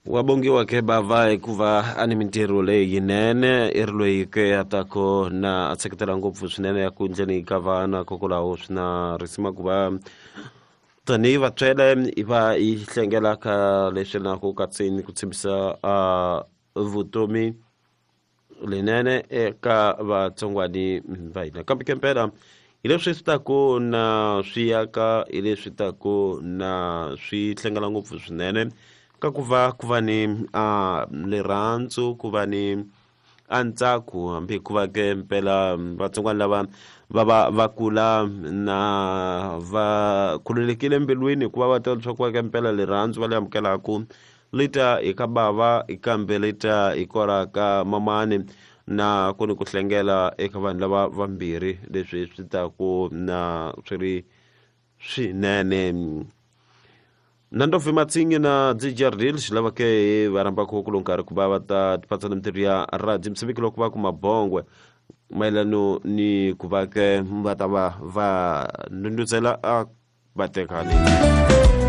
wabongiwa ke bava kuva ani mintirho leyi yinene irloyi ke atako na atseketela ngopfu swinene ya ku ndleni ka vana kokolaho swi na risima ku va tanihi vatswele i va yi hlengelaka leswi na ku katseni ku tshembisa vutomi lenene eka vatsongwani va hina kambe kempela hi leswi swi tako na swiyaka hi leswi tako na swi hlengela ngopfu swinene ka ku va ni rirhandzu ku va ni ntsako hambi ku va ke mpela vatsongwana lava va kula na va khululekile mbilwini ku va va twa leswaku va ke mpela rirhandzu va le amukelaku lita eka bava kambe lita ikora ka mamani na ku ni ku hlengela eka vanhu lava vambirhi leswi swi taku na swi ri swinene na Ndovi Matsingi na Dzijardil swi lava ke va ramba ku nkarhi ku va va ta tipatsana mintirho ya radio msiviki loko va ku mabongwe mayelano ni ku va ke va ta va ndhundhuzela vatekani